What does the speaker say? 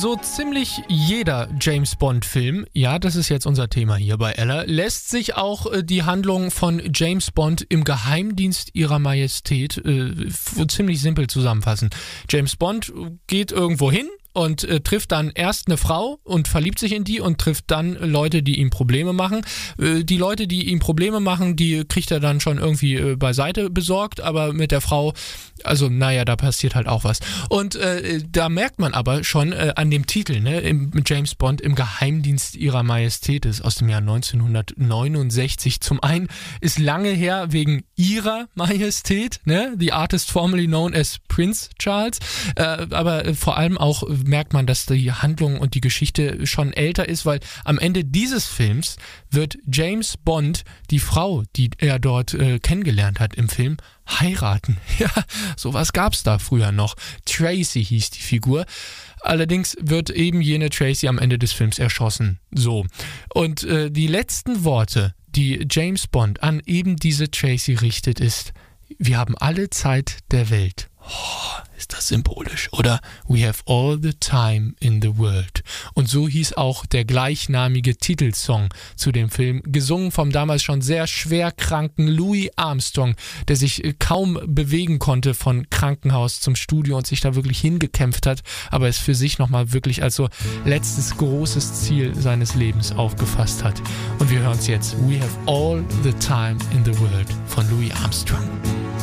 So ziemlich jeder James-Bond-Film, ja, das ist jetzt unser Thema hier bei Ella, lässt sich auch die Handlung von James Bond im Geheimdienst ihrer Majestät ziemlich simpel zusammenfassen. James Bond geht irgendwo hin und trifft dann erst eine Frau und verliebt sich in die und trifft dann Leute, die ihm Probleme machen. Die Leute, die ihm Probleme machen, die kriegt er dann schon irgendwie beiseite besorgt, aber mit der Frau, also naja, da passiert halt auch was. Und da merkt man aber schon an dem Titel, ne, James Bond im Geheimdienst ihrer Majestät, ist aus dem Jahr 1969. Zum einen ist lange her wegen ihrer Majestät, ne, the artist formerly known as Prince Charles, aber vor allem auch merkt man, dass die Handlung und die Geschichte schon älter ist, weil am Ende dieses Films wird James Bond die Frau, die er dort kennengelernt hat im Film, heiraten. Ja, sowas gab's da früher noch. Tracy hieß die Figur. Allerdings wird eben jene Tracy am Ende des Films erschossen. So. Und die letzten Worte, die James Bond an eben diese Tracy richtet, ist: Wir haben alle Zeit der Welt. Oh, ist das symbolisch, oder? We have all the time in the world. Und so hieß auch der gleichnamige Titelsong zu dem Film, gesungen vom damals schon sehr schwer kranken Louis Armstrong, der sich kaum bewegen konnte von Krankenhaus zum Studio und sich da wirklich hingekämpft hat, aber es für sich nochmal wirklich als so letztes großes Ziel seines Lebens aufgefasst hat. Und wir hören es jetzt. We have all the time in the world von Louis Armstrong.